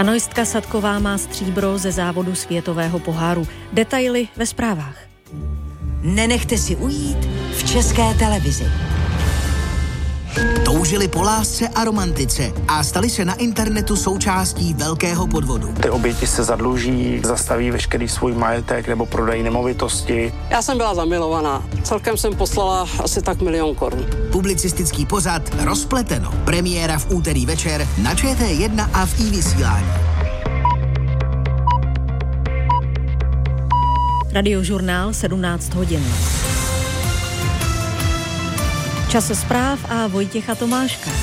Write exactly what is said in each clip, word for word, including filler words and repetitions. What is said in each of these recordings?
Kanoistka Sadková má stříbro ze závodu světového poháru. Detaily ve zprávách. Nenechte si ujít v České televizi. Toužili po lásce a romantice a stali se na internetu součástí velkého podvodu. Ty oběti se zadluží, zastaví veškerý svůj majetek nebo prodají nemovitosti. Já jsem byla zamilovaná. Celkem jsem poslala asi tak milion korun. Publicistický pořad Rozpleteno. Premiéra v úterý večer na Č T jedna a v iVysílání. Radiožurnál sedmnáct hodin. Čas zpráv a Vojtěcha Tomáška.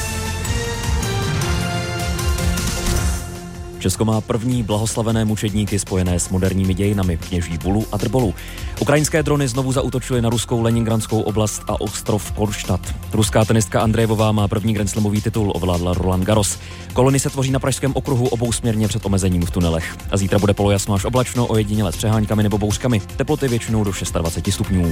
Česko má první blahoslavené mučedníky spojené s moderními dějinami, kněží Bulu a Drbolu. Ukrajinské drony znovu zaútočily na ruskou Leningradskou oblast a ostrov Kronštat. Ruská tenistka Andrejevová má první grandslamový titul, ovládla Roland Garros. Kolony se tvoří na Pražském okruhu obousměrně před omezením v tunelech. A zítra bude polojasno až oblačno, ojediněle s přeháňkami nebo bouřkami. Teploty většinou do dvacet šest stupňů.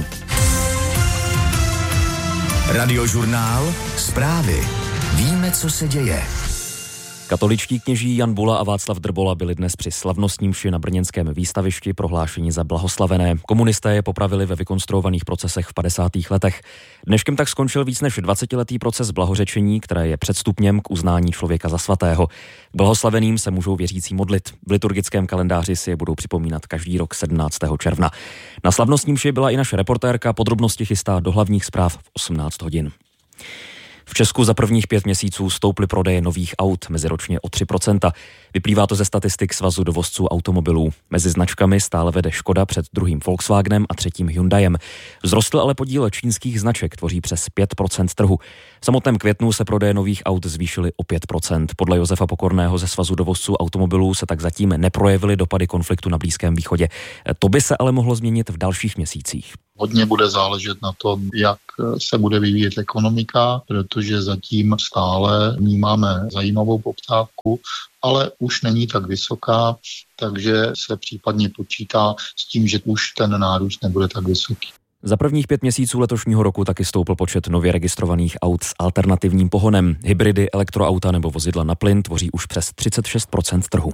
Radiožurnál Zprávy. Víme, co se děje. Katoličtí kněží Jan Bula a Václav Drbola byli dnes při slavnostní mši na brněnském výstavišti prohlášeni za blahoslavené. Komunisté je popravili ve vykonstruovaných procesech v padesátých letech. Dneškem tak skončil víc než dvacetiletý proces blahořečení, které je předstupněm k uznání člověka za svatého. K blahoslaveným se můžou věřící modlit. V liturgickém kalendáři si je budou připomínat každý rok sedmnáctého června. Na slavnostní mši byla i naše reportérka, podrobnosti chystá do hlavních zpráv v osmnáct hodin. V Česku za prvních pět měsíců stouply prodeje nových aut meziročně o tři procenta. Vyplývá to ze statistik Svazu dovozců automobilů. Mezi značkami stále vede Škoda před druhým Volkswagenem a třetím Hyundaiem. Vzrostl ale podíl čínských značek, tvoří přes pět procent trhu. V samotném květnu se prodeje nových aut zvýšily o pět procent. Podle Josefa Pokorného ze Svazu dovozců automobilů se tak zatím neprojevily dopady konfliktu na Blízkém východě. To by se ale mohlo změnit v dalších měsících. Hodně bude záležet na tom, jak se bude vyvíjet ekonomika, protože zatím stále vnímáme zajímavou poptávku, ale už není tak vysoká, takže se případně počítá s tím, že už ten nárůst nebude tak vysoký. Za prvních pět měsíců letošního roku taky stoupl počet nově registrovaných aut s alternativním pohonem. Hybridy, elektroauta nebo vozidla na plyn tvoří už přes třicet šest procent trhu.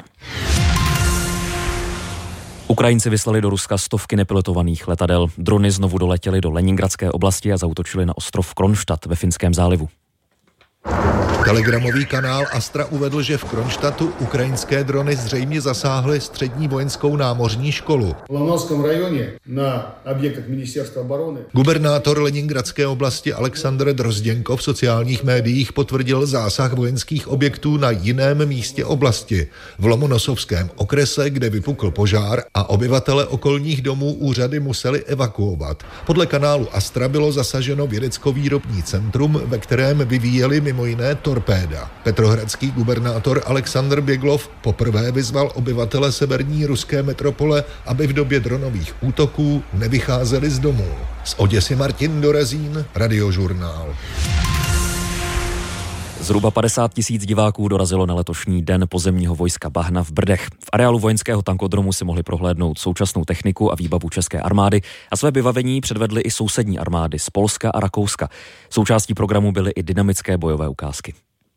Ukrajinci vyslali do Ruska stovky nepilotovaných letadel. Drony znovu doletěly do Leningradské oblasti a zaútočily na ostrov Kronštat ve Finském zálivu. Telegramový kanál Astra uvedl, že v Kronštatu ukrajinské drony zřejmě zasáhly střední vojenskou námořní školu. V Lomnovském rajoně na objektech ministerstva obrany. Gubernátor Leningradské oblasti Alexandr Drozděnko v sociálních médiích potvrdil zásah vojenských objektů na jiném místě oblasti, v Lomonosovském okrese, kde vypukl požár a obyvatele okolních domů úřady museli evakuovat. Podle kanálu Astra bylo zasaženo vědecko-výrobní centrum, ve kterém vyvíjeli mimo jiné torpéda. Petrohradský gubernátor Alexandr Běglov poprvé vyzval obyvatele severní ruské metropole, aby v době dronových útoků nevycházeli z domů. Z Oděsy Martin Dorezín, Radiožurnál. Zhruba padesát tisíc diváků dorazilo na letošní den pozemního vojska Bahna v Brdech. V areálu vojenského tankodromu si mohli prohlédnout současnou techniku a výbavu české armády a své vybavení předvedly i sousední armády z Polska a Rakouska. Součástí programu byly i dynamické bojové ukázky.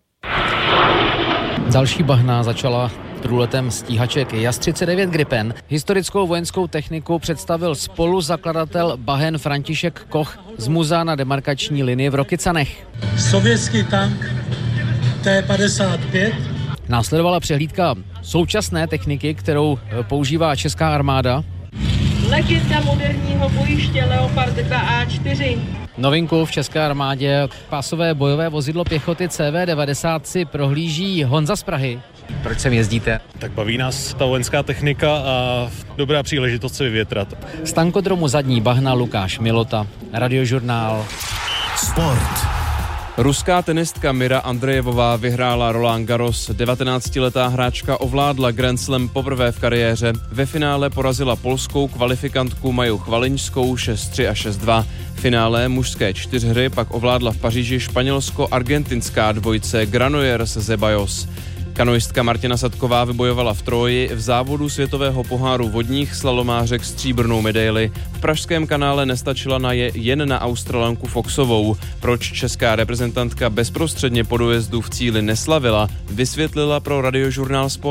Další Bahna začala průletem stíhaček Jas třicet devět Gripen. Historickou vojenskou techniku představil spoluzakladatel Bahen František Koch z muzea na demarkační linii v Rokycanech. Sovětský tank T padesát pět. Následovala přehlídka současné techniky, kterou používá česká armáda. Legenda moderního bojiště Leopard dva A čtyři. Novinku v české armádě pásové bojové vozidlo pěchoty C V devadesát si prohlíží Honza z Prahy. Proč sem jezdíte? Tak baví nás ta vojenská technika a dobrá příležitost se vyvětrat. Z tankodromu Zadní Bahna Lukáš Milota, Radiožurnál. Sport. Ruská tenistka Mira Andrejevová vyhrála Roland Garros. devatenáctiletá hráčka ovládla Grand Slam poprvé v kariéře. Ve finále porazila polskou kvalifikantku Maju Chvaliňskou šest tři a šest dva. V finále mužské čtyřhry pak ovládla v Paříži španělsko-argentinská dvojice Granollers Zeballos. Kanoistka Martina Sadková vybojovala v Troji v závodu světového poháru vodních slalomářek stříbrnou medaili. V pražském kanále nestačila na je jen na Australanku Foxovou. Proč česká reprezentantka bezprostředně po dojezdu v cíli neslavila, vysvětlila pro Radiožurnál Sport.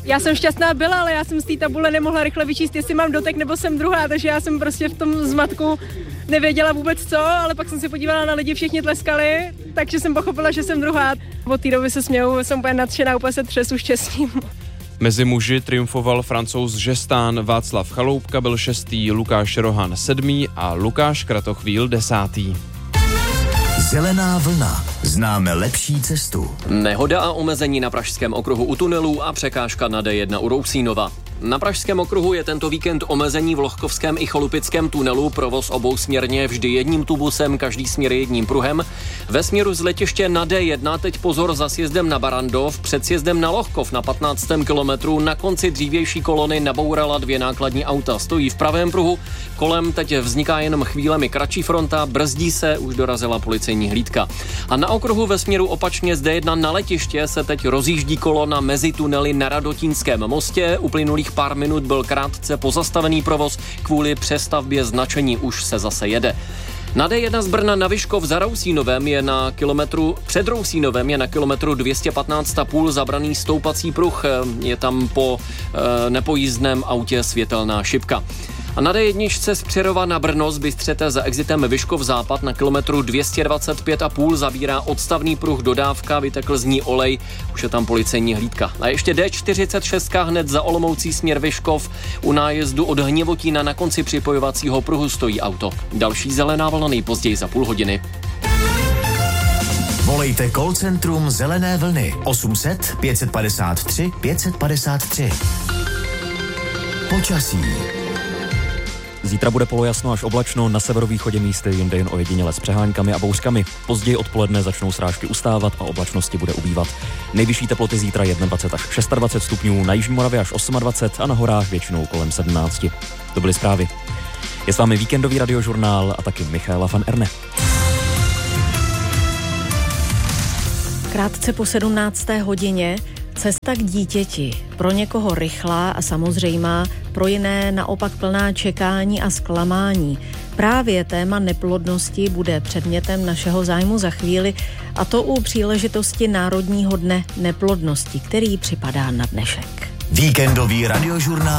Já jsem šťastná byla, ale já jsem z té tabule nemohla rychle vyčíst, jestli mám dotek nebo jsem druhá, takže já jsem prostě v tom zmatku nevěděla vůbec co, ale pak jsem se podívala na lidi, všichni tleskali, takže jsem pochopila, že jsem druhá. Od té doby se směju, jsem úplně nadšená, úplně se třesu štěstím. Mezi muži triumfoval Francouz Žestán, Václav Chaloupka byl šestý, Lukáš Rohan sedmý a Lukáš Kratochvíl desátý. Zelená vlna. Známe lepší cestu. Nehoda a omezení na pražském okruhu u tunelů a překážka na D jedna u Rousínova. Na pražském okruhu je tento víkend omezení v Lohkovském i Cholupickém tunelu, provoz obousměrně vždy jedním tubusem, každý směr jedním pruhem. Ve směru z letiště na D jedna teď pozor za sjezdem na Barandov, před sjezdem na Lohkov na patnáctém kilometru, na konci dřívější kolony nabourala dvě nákladní auta, stojí v pravém pruhu, kolem teď vzniká jenom chvílemi kratší fronta, brzdí se, už dorazila policejní hlídka. A na okruhu ve směru opačně z D jedna na letiště se teď rozjíždí kolona mezi tunely na Radotínském mostě, uplynulých pár minut byl krátce pozastavený provoz, kvůli přestavbě značení už se zase jede. Na D jedna z Brna na Vyškov za Rousínovem je na kilometru, před Rousínovem je na kilometru dvě stě patnáct a půl zabraný stoupací pruh, je tam po e, nepojízdném autě světelná šipka. A na D jedna z Přerova na Brno z Bystřete za exitem Vyškov západ na kilometru dvě stě dvacet pět a půl zabírá odstavný pruh dodávka, vytekl z ní olej, už je tam policejní hlídka. A ještě D čtyřicet šest hned za Olomoucí směr Vyškov, u nájezdu od Hněvotína na konci připojovacího pruhu stojí auto. Další zelená vlna nejpozději za půl hodiny. Volejte call centrum Zelené vlny osm set pět padesát tři pět padesát tři. Počasí. Zítra bude polojasno až oblačno, na severovýchodě místy jinde jen ojediněle s přeháňkami a bouřkami. Později odpoledne začnou srážky ustávat a oblačnosti bude ubývat. Nejvyšší teploty zítra dvacet jedna až dvacet šest stupňů, na jižní Moravě až dvacet osm a na horách většinou kolem sedmnáct. To byly zprávy. Je s vámi víkendový radiožurnál a taky Michaela van Erne. Krátce po sedmnácté hodině cesta k dítěti. Pro někoho rychlá a samozřejmá, pro jiné naopak plná čekání a zklamání. Právě téma neplodnosti bude předmětem našeho zájmu za chvíli, a to u příležitosti Národního dne neplodnosti, který připadá na dnešek. Víkendový radiožurnál